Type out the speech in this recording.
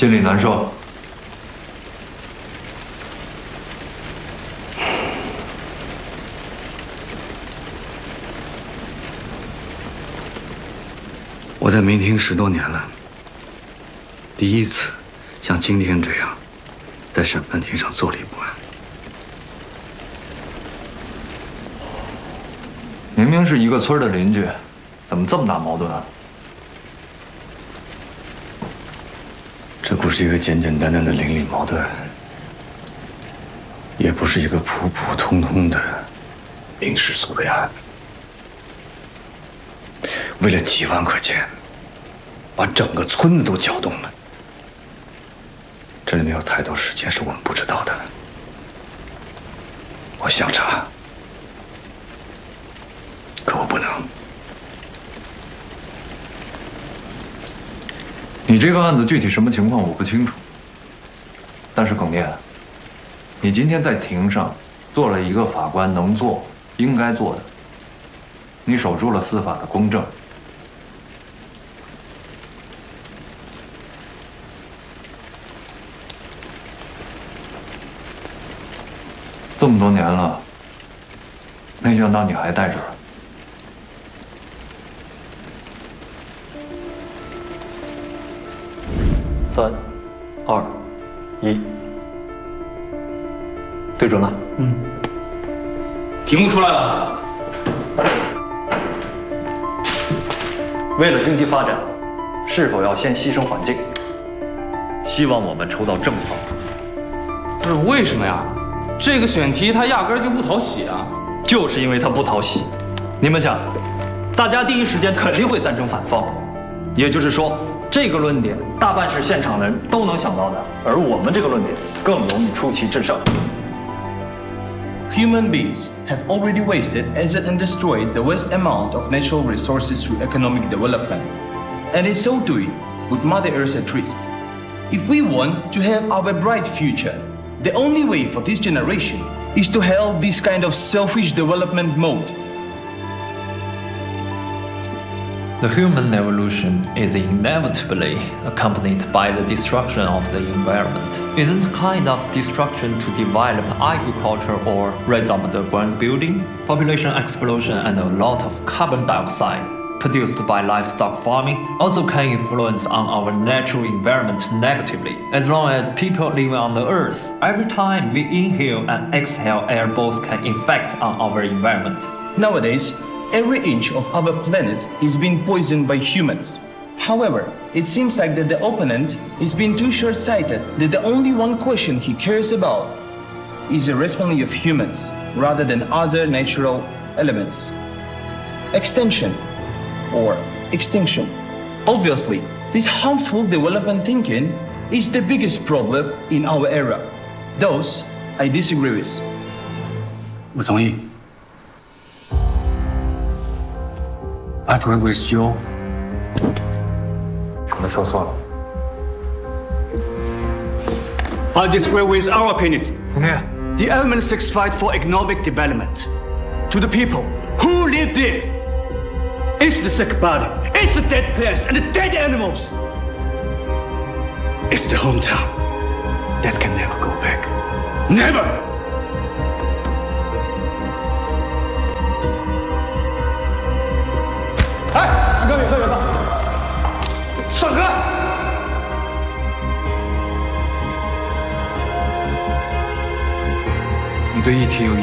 心里难受。 我在明厅10多年了，第一次像今天这样，在审判庭上坐立不安。 明明是一个村的邻居，怎么这么大矛盾啊？ 这不是一个简简单单的邻里矛盾，也不是一个普普通通的民事诉讼案。为了几万块钱，把整个村子都搅动了。这里面有太多事情是我们不知道的。我想查，可我不能。 你这个案子具体什么情况我不清楚，但是耿烈，你今天在庭上做了一个法官能做、应该做的，你守住了司法的公正。这么多年了，没想到你还在这儿。3、2、1，对准了。 题目出来了。 为了经济发展，是否要先牺牲环境？希望我们抽到正方。 不是为什么呀？这个选题它压根儿就不讨喜啊！ 就是因为它不讨喜。你们想，大家第一时间肯定会赞成反方，也就是说，这个论点大半是现场的人都能想到的，而我们这个论点更容易出奇制胜。 Human beings have already wasted, asset and destroyed the vast amount of natural resources through economic development, and in so doing, put Mother Earth at risk. If we want to have our bright future, the only way for this generation is to halt this kind of selfish development mode. The human evolution is inevitably accompanied by the destruction of the environment. Isn't the kind of destruction to develop agriculture or raise up the brand building, population explosion and a lot of carbon dioxide produced by livestock farming also can influence on our natural environment negatively. As long as people living on the earth, every time we inhale and exhale air both can infect on our environment. Nowadays, every inch of our planet is being poisoned by humans. However, it seems like that the opponent is being too short-sighted that the only one question he cares about is the response of humans rather than other natural elements. Extension or extinction. Obviously, this harmful development thinking is the biggest problem in our era. Those I disagree with. 我同意。I agree with you. 可能说错了。 I disagree with our opinions. 同学， The elements fight for economic development. To the people who live there, it's the sick body, it's the dead plants and the dead animals. It's the hometown that can never go back. Never! 哎，各位客人吧， 上课！ 你对议题有